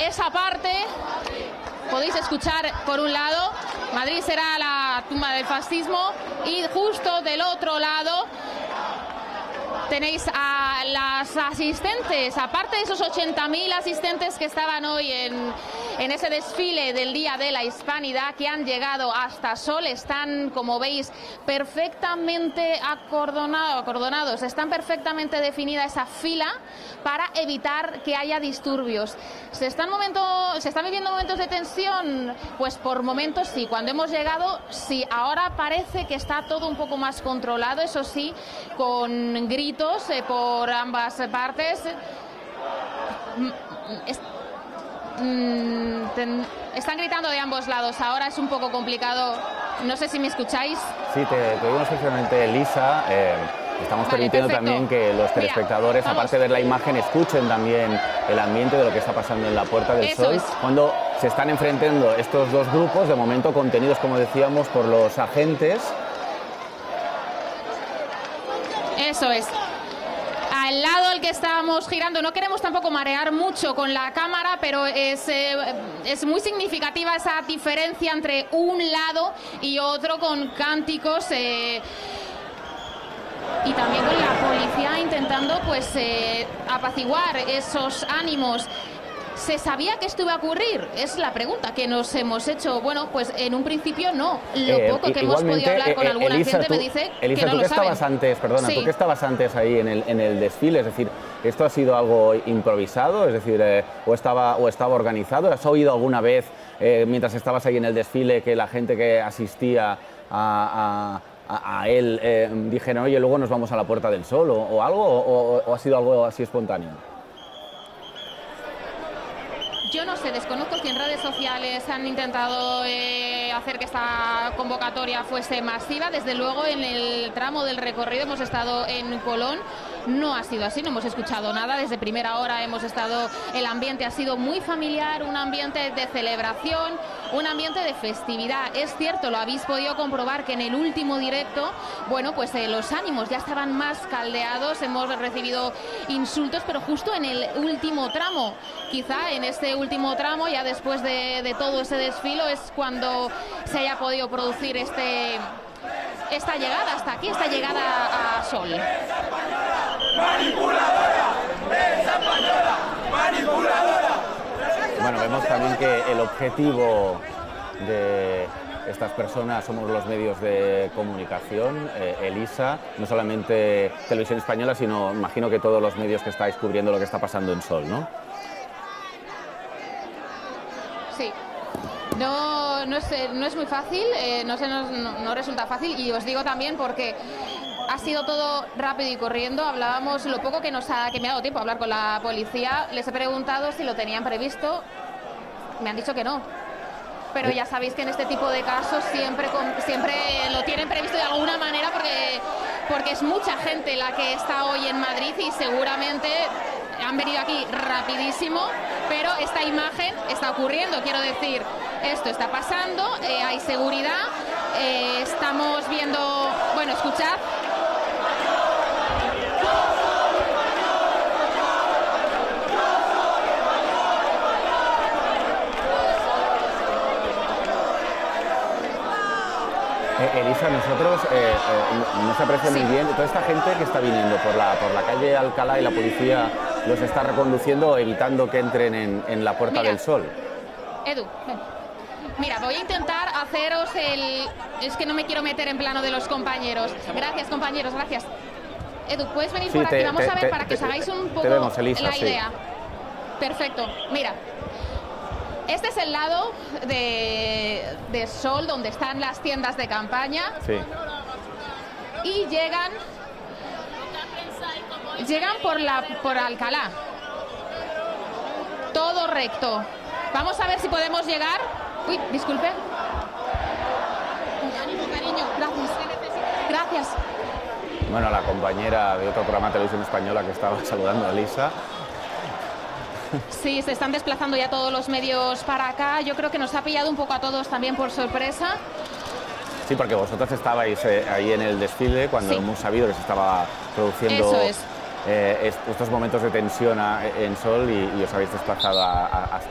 esa parte podéis escuchar por un lado, Madrid será la tumba del fascismo, y justo del otro lado tenéis a las asistentes, aparte de esos 80.000 asistentes que estaban hoy en ese desfile del Día de la Hispanidad, que han llegado hasta Sol, están, como veis, perfectamente acordonados, están perfectamente definida esa fila para evitar que haya disturbios. ¿Se están viviendo momentos de tensión? Pues por momentos sí. Cuando hemos llegado, sí. Ahora parece que está todo un poco más controlado, eso sí, con gritos por ambas partes. Están gritando de ambos lados. Ahora es un poco complicado. No sé si me escucháis. Sí, te oímos perfectamente, Elisa. Estamos permitiendo también que los telespectadores, aparte de ver la imagen, escuchen también el ambiente de lo que está pasando en la Puerta del Sol. Cuando se están enfrentando estos dos grupos, de momento contenidos, como decíamos, por los agentes. Eso es. Al lado al que estábamos girando, no queremos tampoco marear mucho con la cámara, pero es muy significativa esa diferencia entre un lado y otro, con cánticos y también con la policía intentando apaciguar esos ánimos. ¿Se sabía que esto iba a ocurrir? Es la pregunta que nos hemos hecho. Bueno, pues en un principio no. Lo poco que hemos podido hablar con alguna gente me dice Elisa, que no lo saben. ¿Tú que estabas antes ahí en el desfile? Es decir, ¿esto ha sido algo improvisado? Es decir, ¿o estaba organizado? ¿Has oído alguna vez, mientras estabas ahí en el desfile, que la gente que asistía a él dijeron, oye, luego nos vamos a la Puerta del Sol o algo? ¿O ha sido algo así espontáneo? Yo no sé, desconozco si en redes sociales han intentado hacer que esta convocatoria fuese masiva. Desde luego, en el tramo del recorrido, hemos estado en Colón, no ha sido así, no hemos escuchado nada. Desde primera hora el ambiente ha sido muy familiar, un ambiente de celebración, un ambiente de festividad. Es cierto, lo habéis podido comprobar, que en el último directo, bueno, pues los ánimos ya estaban más caldeados, hemos recibido insultos, pero justo en el último tramo, quizá en este último tramo, ya después de todo ese desfile, es cuando se haya podido producir esta llegada hasta aquí, esta llegada a Sol. Bueno, vemos también que el objetivo de estas personas somos los medios de comunicación, Elisa, no solamente Televisión Española, sino imagino que todos los medios que estáis cubriendo lo que está pasando en Sol, ¿no? Sí. No es muy fácil, no resulta fácil, y os digo también porque ha sido todo rápido y corriendo. Hablábamos, lo poco que me ha dado tiempo a hablar con la policía, les he preguntado si lo tenían previsto, me han dicho que no. Pero ya sabéis que en este tipo de casos siempre lo tienen previsto de alguna manera, porque es mucha gente la que está hoy en Madrid y seguramente han venido aquí rapidísimo, pero esta imagen está ocurriendo, quiero decir, esto está pasando, hay seguridad, estamos viendo, bueno, escuchad. Elisa, nosotros no se aprecia muy bien toda esta gente que está viniendo por la calle Alcalá, y la policía los está reconduciendo, evitando que entren en la Puerta del Sol. Edu, ven. Mira, voy a intentar haceros es que no me quiero meter en plano de los compañeros. Gracias, compañeros, gracias. Edu, ¿puedes venir por aquí? Vamos a ver para que os hagáis un poco vemos, Elisa, la idea. Perfecto, mira. Este es el lado de Sol, donde están las tiendas de campaña. Sí. Y llegan por Alcalá. Todo recto. Vamos a ver si podemos llegar. Uy, disculpe. Ánimo, cariño. Gracias. Gracias. Bueno, la compañera de otro programa de Televisión Española que estaba saludando a Elisa. Sí, se están desplazando ya todos los medios para acá. Yo creo que nos ha pillado un poco a todos también por sorpresa. Sí, porque vosotros estabais ahí en el desfile cuando hemos sabido que se estaba produciendo estos momentos de tensión en Sol, y os habéis desplazado hasta